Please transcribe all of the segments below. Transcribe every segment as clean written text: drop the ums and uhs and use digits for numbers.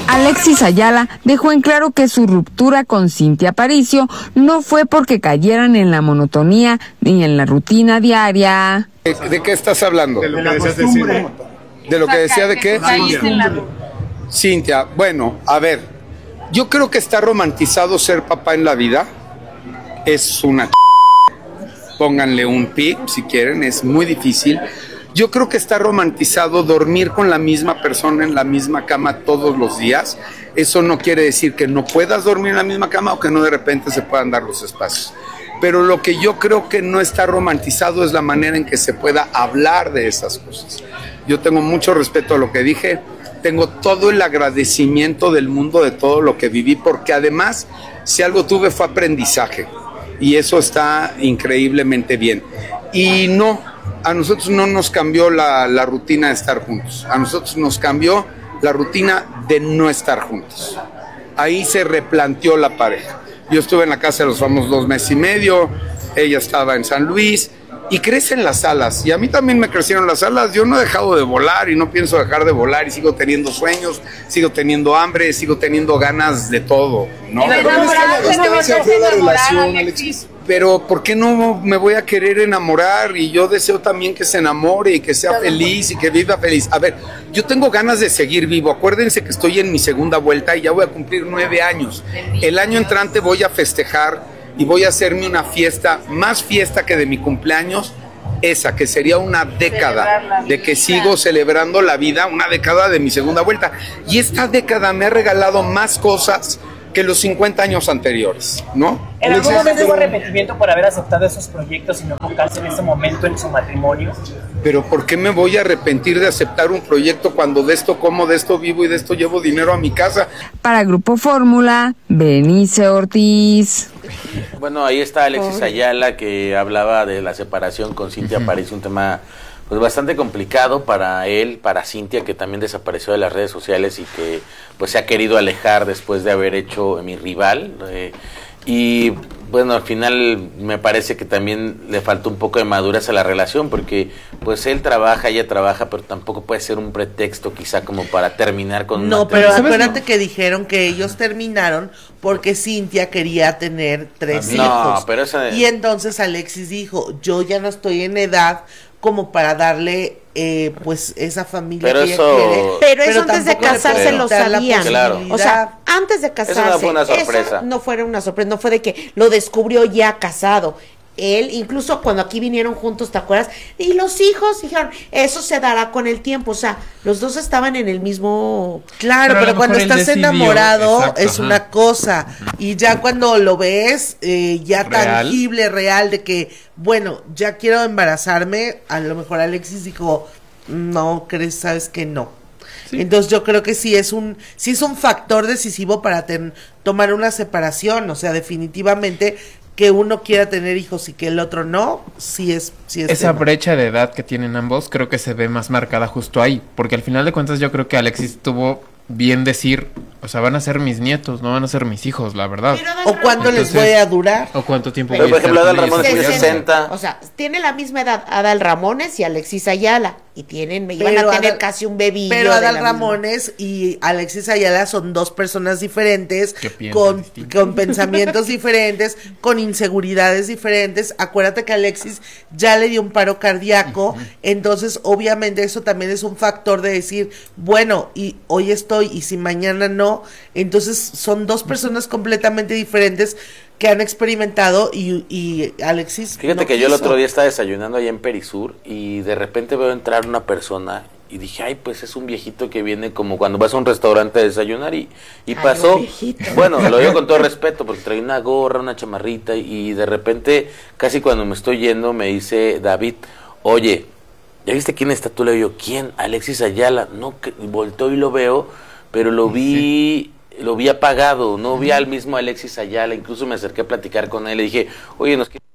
Alexis Ayala dejó en claro que su ruptura con Cintia Aparicio no fue porque cayeran en la monotonía ni en la rutina diaria. ¿De qué estás hablando? De lo que decías de Cintia. ¿De lo que decía de qué? Cintia, bueno, a ver, yo creo que está romantizado ser papá en la vida. Es una pónganle un pip si quieren, es muy difícil. Yo creo que está romantizado dormir con la misma persona en la misma cama todos los días. Eso no quiere decir que no puedas dormir en la misma cama o que no de repente se puedan dar los espacios. Pero lo que yo creo que no está romantizado es la manera en que se pueda hablar de esas cosas. Yo tengo mucho respeto a lo que dije, tengo todo el agradecimiento del mundo de todo lo que viví, porque además, si algo tuve fue aprendizaje, y eso está increíblemente bien. Y no, a nosotros no nos cambió la rutina de estar juntos, a nosotros nos cambió la rutina de no estar juntos. Ahí se replanteó la pareja. Yo estuve en la casa de los famosos 2 meses y medio, ella estaba en San Luis, y crecen las alas, y a mí también me crecieron las alas. Yo no he dejado de volar y no pienso dejar de volar, y sigo teniendo sueños, sigo teniendo hambre, sigo teniendo ganas de todo, ¿no? Pero ¿por qué no me voy a querer enamorar? Y yo deseo también que se enamore y que sea feliz y que viva feliz. A ver, yo tengo ganas de seguir vivo. Acuérdense que estoy en mi segunda vuelta y ya voy a cumplir 9 años. El año entrante voy a festejar y voy a hacerme una fiesta, más fiesta que de mi cumpleaños, esa que sería una década de que sigo celebrando la vida, una década de mi segunda vuelta. Y esta década me ha regalado más cosas que los 50 años anteriores, ¿no? ¿En algún momento hubo arrepentimiento por haber aceptado esos proyectos y no enfocarse en ese momento en su matrimonio? Pero ¿por qué me voy a arrepentir de aceptar un proyecto cuando de esto como, de esto vivo y de esto llevo dinero a mi casa? Para Grupo Fórmula, Berenice Ortiz. Bueno, ahí está Alexis Ayala, que hablaba de la separación con Cintia Aparicio, un tema pues bastante complicado para él, para Cintia, que también desapareció de las redes sociales y que pues se ha querido alejar después de haber hecho Mi Rival, y bueno, al final me parece que también le faltó un poco de madurez a la relación, porque pues él trabaja, ella trabaja, pero tampoco puede ser un pretexto quizá como para terminar con no, pero acuérdate que dijeron que ellos terminaron porque Cintia quería tener 3 hijos. No, pero y entonces Alexis dijo, yo ya no estoy en edad como para darle pues esa familia pero que eso, ella quiere. Pero eso antes de casarse lo sabían. Claro. O sea, antes de casarse. Eso no fue una sorpresa. Eso no fue una sorpresa, no fue de que lo descubrió ya casado. Él, incluso cuando aquí vinieron juntos, ¿te acuerdas? Y los hijos dijeron, eso se dará con el tiempo. O sea, los dos estaban en el mismo... Claro, pero cuando estás enamorado, exacto, es una cosa. Y ya cuando lo ves, ya ¿real? Tangible, real, de que, bueno, ya quiero embarazarme, a lo mejor Alexis dijo, no, crees, sabes que no. Sí. Entonces yo creo que sí es un factor decisivo para tomar una separación. O sea, definitivamente... que uno quiera tener hijos y que el otro no, sí es esa tema. Brecha de edad que tienen ambos creo que se ve más marcada justo ahí, porque al final de cuentas yo creo que Alexis tuvo bien decir, o sea, van a ser mis nietos, no van a ser mis hijos, la verdad. O cuánto les voy a durar. O cuánto tiempo voy a estar. Por ejemplo, Adal Ramones tiene 60. O sea, tiene la misma edad Adal Ramones y Alexis Ayala. Y iban a tener casi un bebillo. Pero Adal Ramones y Alexis Ayala son 2 personas diferentes, con pensamientos diferentes, con inseguridades diferentes. Acuérdate que Alexis ya le dio un paro cardíaco, entonces obviamente eso también es un factor de decir, bueno, y hoy estoy y si mañana no. Entonces son 2 personas completamente diferentes que han experimentado y Alexis fíjate no que quiso. Yo el otro día estaba desayunando allá en Perisur y de repente veo entrar una persona y dije, ay, pues es un viejito que viene como cuando vas a un restaurante a desayunar y pasó, bueno, lo digo con todo respeto porque traía una gorra, una chamarrita y de repente casi cuando me estoy yendo me dice David, oye, ¿ya viste quién está tú? Le digo, ¿quién? Alexis Ayala. No, que volteo y lo veo, pero lo vi... Lo vi apagado, no vi al mismo Alexis Ayala, incluso me acerqué a platicar con él, le dije, oye,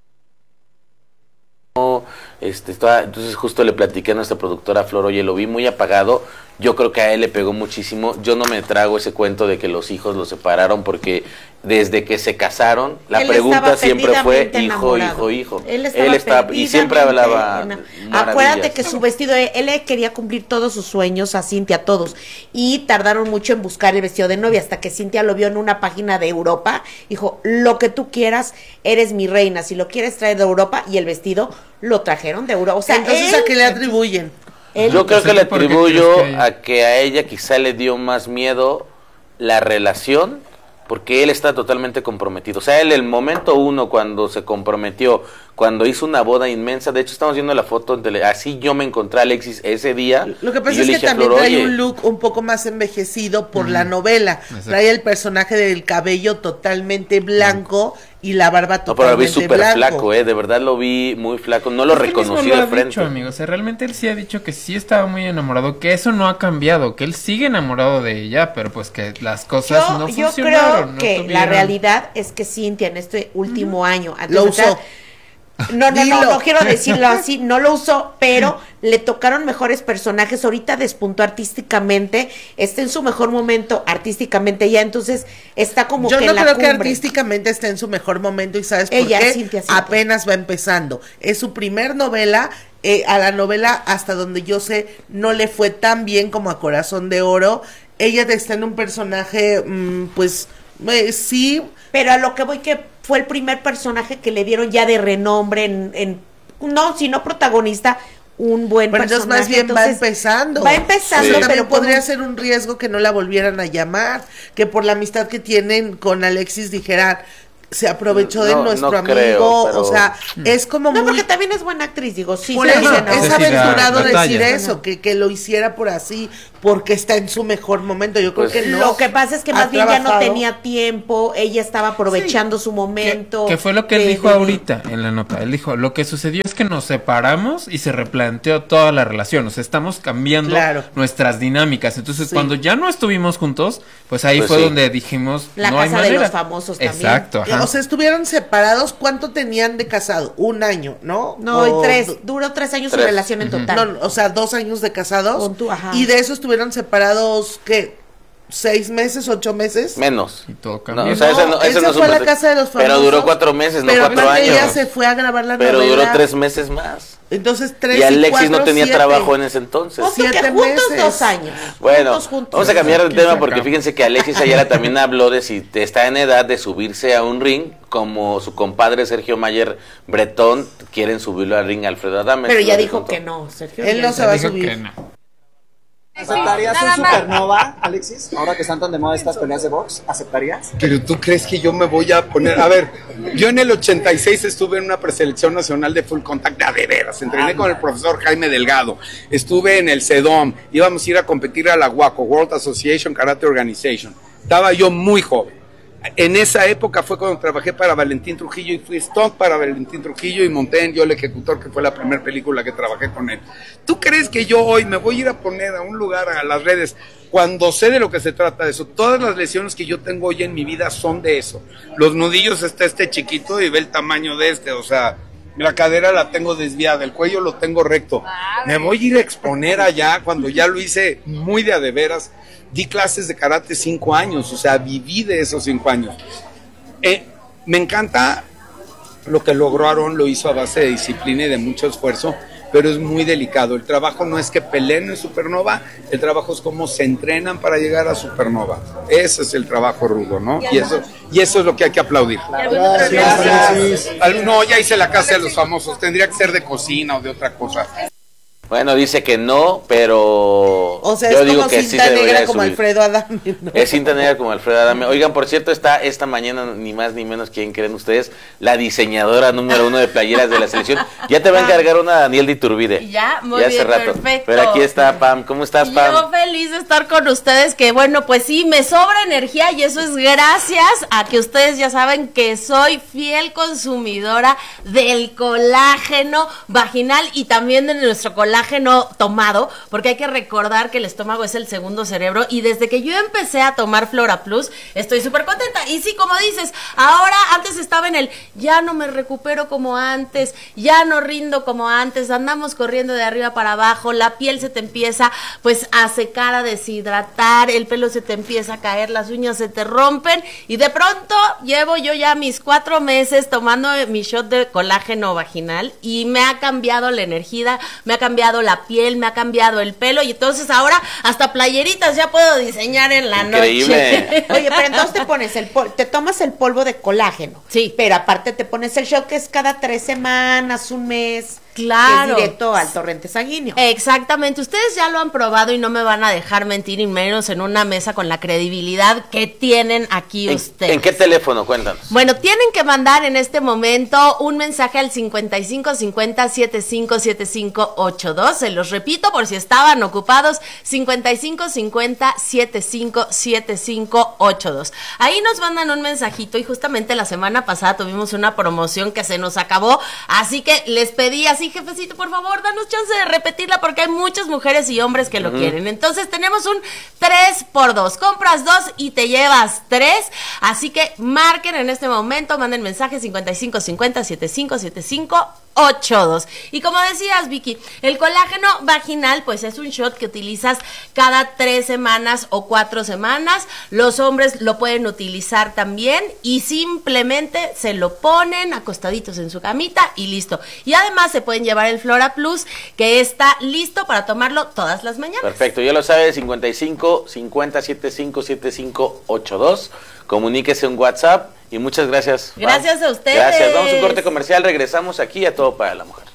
entonces justo le platiqué a nuestra productora Flor, oye, lo vi muy apagado, yo creo que a él le pegó muchísimo, yo no me trago ese cuento de que los hijos lo separaron porque desde que se casaron, la Él pregunta estaba siempre fue perdidamente hijo, enamorado. hijo. Él estaba Y siempre hablaba Acuérdate que maravillas. su vestido, él le quería cumplir todos sus sueños a Cintia, todos. Y tardaron mucho en buscar el vestido de novia, hasta que Cintia lo vio en una página de Europa. Dijo, lo que tú quieras, eres mi reina. Si lo quieres traer de Europa, y el vestido lo trajeron de Europa. O sea, entonces, ¿a qué le atribuyen? Yo creo que le ¿Por qué atribuyo crees que a que a ella quizá le dio más miedo la relación, porque él está totalmente comprometido. O sea, él el momento uno cuando se comprometió, cuando hizo una boda inmensa, de hecho estamos viendo la foto, así yo me encontré a Alexis ese día. Lo que y pasa yo es le que dije a también Flor, trae "Oye, un look un poco más envejecido por la novela. Exacto. Trae el personaje del cabello totalmente blanco y la barba no, pero lo vi totalmente súper blanco. flaco, de verdad lo vi muy flaco, no lo Es que mismo reconocí lo de ha frente. dicho, amigo. O sea, realmente él sí ha dicho que sí estaba muy enamorado, que eso no ha cambiado, que él sigue enamorado de ella, pero pues que las cosas no yo funcionaron. creo que no la tuvieron- realidad es que Cintia en este último año antes Lo de entrar- usó. No Dilo. quiero decirlo así, no lo usó, pero le tocaron mejores personajes. Ahorita despuntó artísticamente, está en su mejor momento artísticamente ya, entonces está como Yo que no en la creo que cumbre. artísticamente esté en su mejor momento, y ¿sabes por Ella, qué? Cintia. Apenas va empezando. Es su primer novela. A la novela, hasta donde yo sé, no le fue tan bien como a Corazón de Oro. Ella está en un personaje, sí. Pero a lo que voy, que fue el primer personaje que le dieron ya de renombre no, sino protagonista, un buen Pero entonces personaje. más bien va Entonces, empezando. Va empezando, Eso pero también podría como- ser un riesgo que no la volvieran a llamar, que por la amistad que tienen con Alexis dijeran, se aprovechó de No, nuestro no amigo, creo, pero- o sea, es como No, muy... porque también es buena actriz, digo, sí. Por se eso dice, ¿no? es Esa sí da aventurado decir batalla. eso, que lo hiciera por así, porque está en su mejor momento. Yo creo Pues, que no. Lo que pasa es que Ha más bien ya no trabajado. tenía tiempo, ella estaba aprovechando su momento. Que fue lo que él de- dijo de- ahorita en la nota. Él dijo, lo que sucedió es que nos separamos y se replanteó toda la relación. O sea, estamos cambiando Claro. nuestras dinámicas. Entonces, Sí. cuando ya no estuvimos juntos, pues ahí Pues fue sí. donde dijimos, La no hay casa de manera. los famosos también. Exacto, ajá. O sea, estuvieron separados. ¿Cuánto tenían de casado? Un año, ¿no? No, O duró 3 años su Tres. relación en total. No, o sea, 2 años de casados. Pon tú, ajá. Y de eso estuvieron separados, ¿qué? 6 meses, 8 meses. Menos. Y todo No, cambió. o sea, ese No, ese ese no es fue un a la pretexto. casa de los famosos. Pero duró 4 meses, no Pero 4 aparte años. ella se fue a grabar la Pero novela. duró 3 meses más. Entonces 3 Y Alexis 4, no tenía 7. trabajo en ese entonces. Pon tú que 7 juntos meses. 2 años. Bueno, Juntos. vamos a cambiar de Aquí tema se porque acaba. fíjense que Alexis Ayala también habló de si está en edad de subirse a un ring, como su compadre Sergio Mayer Bretón quieren subirlo al ring Alfredo Adame. Pero Eso ya es lo dijo contó. que no, Sergio. Él no ya se va a Dijo subir. que no. ¿Aceptarías un supernova, Alexis? Ahora que están tan de moda estas peleas de box, ¿aceptarías? Pero tú crees que yo me voy a poner. A ver, yo en el 86 estuve en una preselección nacional de full contact, de veras. Entrené con el profesor Jaime Delgado. Estuve en el CEDOM. Íbamos a ir a competir a la WACO, World Association Karate Organization. Estaba yo muy joven. En esa época fue cuando trabajé para Valentín Trujillo y fui stock para Valentín Trujillo y monté en Yo el Ejecutor, que fue la primera película que trabajé con él. ¿Tú crees que yo hoy me voy a ir a poner a un lugar, a las redes, cuando sé de lo que se trata de eso? Todas las lesiones que yo tengo hoy en mi vida son de eso. Los nudillos está este chiquito y ve el tamaño de este, o sea, la cadera la tengo desviada, el cuello lo tengo recto. Me voy a ir a exponer allá cuando ya lo hice muy de a de veras. Di clases de karate 5 años, o sea, viví de esos 5 años. Me encanta lo que lograron, lo hizo a base de disciplina y de mucho esfuerzo, pero es muy delicado. El trabajo no es que peleen en Supernova, el trabajo es cómo se entrenan para llegar a Supernova. Ese es el trabajo rudo, ¿no? Y eso es lo que hay que aplaudir. Gracias. No, ya hice la casa de los famosos, tendría que ser de cocina o de otra cosa. Bueno, dice que no, pero O sea, yo es digo como que sí cinta se debería negra de como subir. Alfredo Adame, ¿no? Es cinta negra como Alfredo Adame. Oigan, por cierto, está esta mañana, ni más ni menos, ¿quién creen ustedes? La diseñadora número 1 de playeras de la selección. Ya te va a encargar una Daniel de Iturbide. Ya, muy Ya hace bien, rato. perfecto. Pero aquí está Pam. ¿Cómo estás, Pam? Yo feliz de estar con ustedes, que bueno, pues sí, me sobra energía y eso es gracias a que ustedes ya saben que soy fiel consumidora del colágeno vaginal y también de nuestro colágeno colágeno tomado, porque hay que recordar que el estómago es el segundo cerebro, y desde que yo empecé a tomar Flora Plus, estoy súper contenta. Y sí, como dices, ahora antes estaba en el, ya no me recupero como antes, ya no rindo como antes, andamos corriendo de arriba para abajo, la piel se te empieza pues a secar, a deshidratar, el pelo se te empieza a caer, las uñas se te rompen, y de pronto llevo yo ya mis 4 meses tomando mi shot de colágeno vaginal y me ha cambiado la energía, me ha cambiado la piel, me ha cambiado el pelo, y entonces ahora hasta playeritas ya puedo diseñar en la Increíble. noche. Oye, pero entonces te pones te tomas el polvo de colágeno. Sí. Pero aparte te pones el shot que es cada 3 semanas, un mes. Claro. Que es directo al torrente sanguíneo. Exactamente. Ustedes ya lo han probado y no me van a dejar mentir, y menos en una mesa con la credibilidad que tienen aquí ustedes. ¿En qué teléfono? Cuéntanos. Bueno, tienen que mandar en este momento un mensaje al 5550-757582. Se los repito por si estaban ocupados, 5550-757582. Ahí nos mandan un mensajito, y justamente la semana pasada tuvimos una promoción que se nos acabó, así que les pedí así, jefecito, por favor, danos chance de repetirla porque hay muchas mujeres y hombres que lo quieren. Entonces tenemos un 3x2, compras 2 y te llevas 3, así que marquen en este momento, manden mensaje 5550-757582. Y como decías, Vicky, el colágeno vaginal pues es un shot que utilizas cada 3 semanas o 4 semanas. Los hombres lo pueden utilizar también, y simplemente se lo ponen acostaditos en su camita y listo. Y además se pueden llevar el Flora Plus, que está listo para tomarlo todas las mañanas. Perfecto, ya lo sabe, 5550-757582. Comuníquese en WhatsApp y muchas gracias. Gracias a ustedes. Gracias, vamos a un corte comercial, regresamos aquí a Todo para la Mujer.